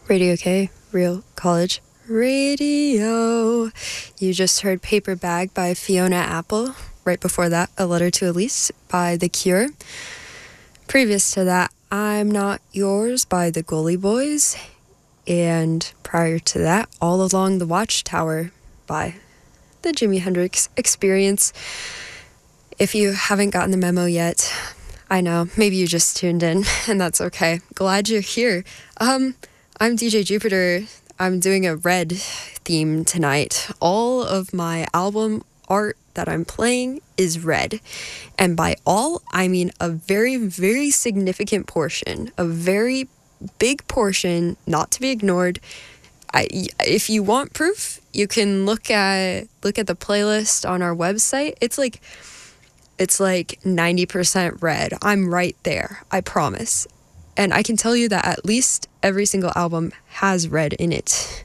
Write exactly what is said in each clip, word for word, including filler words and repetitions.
Radio K, Real College Radio. You just heard Paper Bag by Fiona Apple. Right before that, A Letter to Elise by The Cure. Previous to that, I'm Not Yours by the Gully Boys. And prior to that, All Along the Watchtower by the Jimi Hendrix Experience. If you haven't gotten the memo yet, I know, maybe you just tuned in, and that's okay. Glad you're here. Um, I'm D J Jupiter. I'm doing a red theme tonight. All of my album art that I'm playing is red. And by all, I mean a very, very significant portion, a very big portion, not to be ignored. I, if you want proof, you can look at look at the playlist on our website. It's like it's like ninety percent red. I'm right there, I promise. And I can tell you that at least every single album has red in it.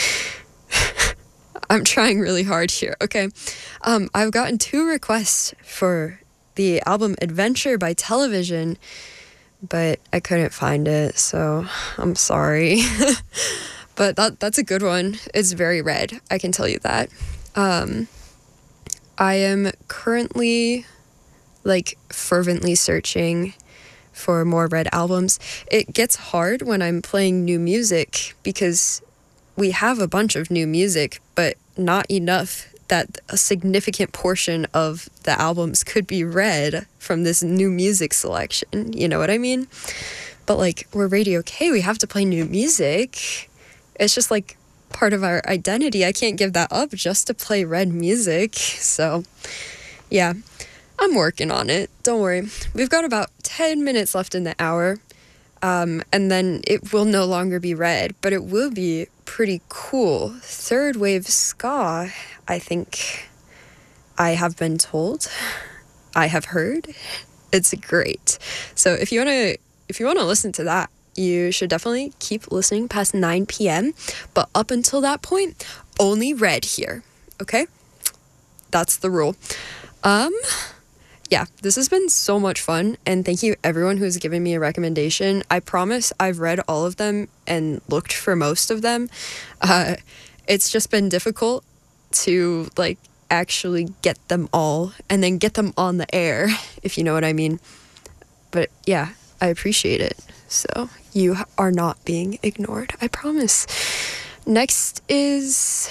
I'm trying really hard here, okay? Um, I've gotten two requests for the album Adventure by Television, but I couldn't find it, so I'm sorry. But that that's a good one. It's very red, I can tell you that. Um, I am currently, like, fervently searching for more red albums. It gets hard when I'm playing new music because we have a bunch of new music, but not enough that a significant portion of the albums could be red from this new music selection. You know what I mean? But like, we're Radio K, we have to play new music. It's just like part of our identity. I can't give that up just to play red music. So yeah, I'm working on it. Don't worry. We've got about ten minutes left in the hour. Um, and then it will no longer be red, but it will be pretty cool. Third wave ska, I think I have been told. I have heard. It's great. So if you want to if you want to listen to that, you should definitely keep listening past nine p.m. But up until that point, only red here. Okay? That's the rule. Um... Yeah, this has been so much fun, and thank you everyone who's given me a recommendation. I promise I've read all of them and looked for most of them. Uh, it's just been difficult to, like, actually get them all and then get them on the air, if you know what I mean. But yeah, I appreciate it. So you are not being ignored, I promise. Next is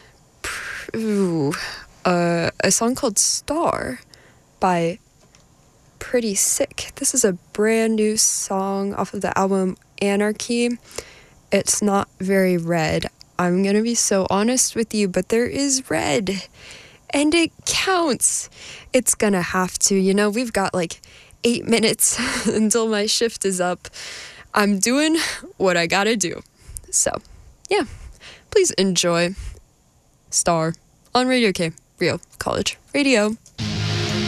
ooh, uh, a song called Star by Pretty Sick. This is a brand new song off of the album Anarchy. It's not very red. I'm gonna be so honest with you, but there is red. And it counts. It's gonna have to. You know, we've got like eight minutes until my shift is up. I'm doing what I gotta do. So, yeah. Please enjoy Star on Radio K, Real College Radio.